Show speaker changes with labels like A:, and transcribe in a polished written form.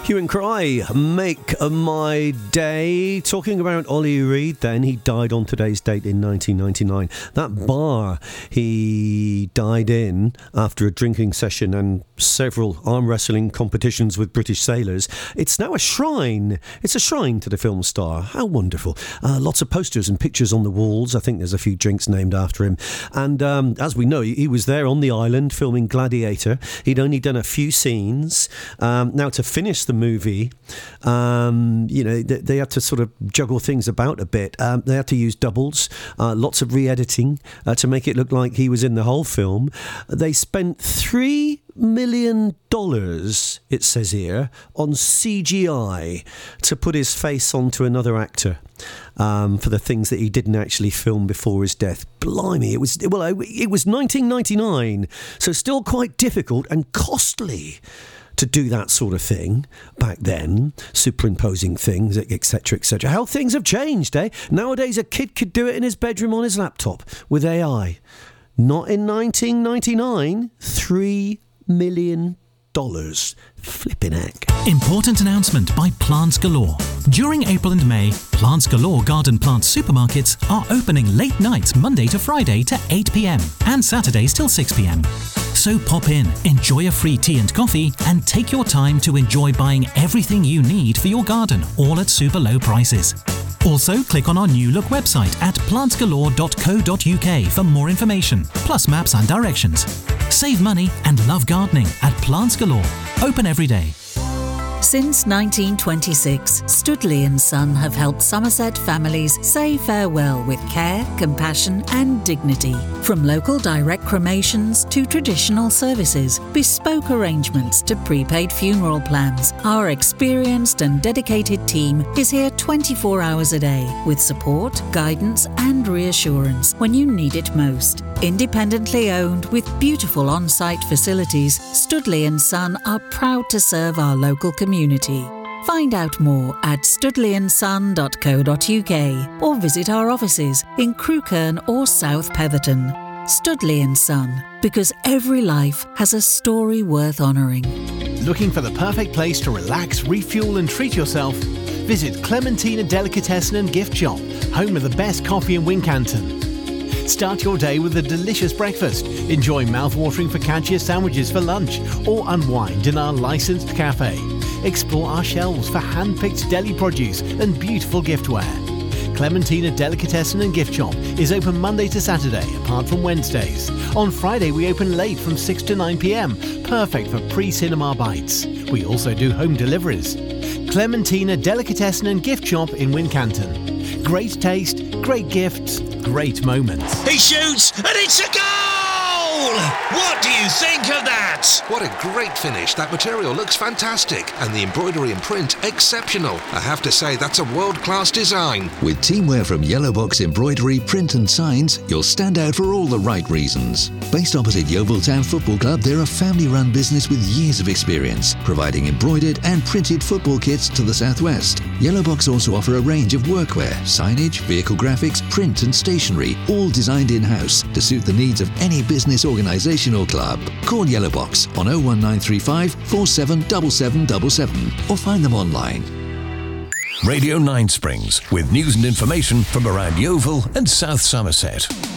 A: Hue and Cry, Make My Day. Talking about Ollie Reed then, he died on today's date in 1999. That bar he died in after a drinking session and several arm wrestling competitions with British sailors, it's now a shrine. It's a shrine to the film star. How wonderful. Lots of posters and pictures on the walls. I think there's a few drinks named after him. And as we know, he was there on the island filming Gladiator. He'd only done a few scenes. Now, to finish the movie, they had to sort of juggle things about a bit. They had to use doubles, lots of re-editing to make it look like he was in the whole film. They spent $3 million, it says here, on CGI to put his face onto another actor for the things that he didn't actually film before his death. Blimey, it was 1999, so still quite difficult and costly to do that sort of thing back then, superimposing things, etc., etc. How things have changed, eh? Nowadays, a kid could do it in his bedroom on his laptop with AI. Not in 1999. $3 million. Flipping heck.
B: Important announcement by Plants Galore. During April and May, Plants Galore garden plant supermarkets are opening late nights Monday to Friday to 8 p.m. and Saturdays till 6 p.m. So pop in, enjoy a free tea and coffee, and take your time to enjoy buying everything you need for your garden, all at super low prices. Also, click on our new look website at plantsgalore.co.uk for more information, plus maps and directions. Save money and love gardening at Plants Galore. Open every day.
C: Since 1926, Studley & Son have helped Somerset families say farewell with care, compassion and dignity. From local direct cremations to traditional services, bespoke arrangements to prepaid funeral plans, our experienced and dedicated team is here 24 hours a day with support, guidance and reassurance when you need it most. Independently owned with beautiful on-site facilities, Studley & Son are proud to serve our local community. Find out more at studleyandson.co.uk or visit our offices in Crewkerne or South Petherton. Studley & Son, because every life has a story worth honouring.
D: Looking for the perfect place to relax, refuel and treat yourself? Visit Clementina Delicatessen and Gift Shop, home of the best coffee in Wincanton. Start your day with a delicious breakfast. Enjoy mouth-watering focaccia sandwiches for lunch or unwind in our licensed cafe. Explore our shelves for hand-picked deli produce and beautiful giftware. Clementina Delicatessen and Gift Shop is open Monday to Saturday, apart from Wednesdays. On Friday, we open late from 6 to 9 p.m, perfect for pre-cinema bites. We also do home deliveries. Clementina Delicatessen and Gift Shop in Wincanton. Great taste, great gifts, great moments.
E: He shoots, and it's a goal! What do you think of that?
F: What a great finish. That material looks fantastic, and the embroidery and print exceptional. I have to say, that's a world-class design.
G: With teamwear from Yellow Box Embroidery, Print and Signs, you'll stand out for all the right reasons. Based opposite Yeovil Town Football Club, they're a family-run business with years of experience, providing embroidered and printed football kits to the southwest. Yellow Box also offer a range of workwear, signage, vehicle graphics, print and stationery, all designed in-house to suit the needs of any business, organisation or club. Call Yellow Box on 01935 477777 or find them online.
H: Radio 9 Springs, with news and information from around Yeovil and South Somerset.